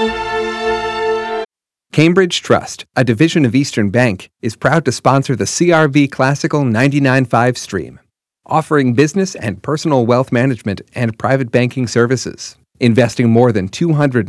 Cambridge Trust, a division of Eastern Bank, is proud to sponsor the CRV Classical 99.5 stream, offering business and personal wealth management and private banking services. Investing more than $200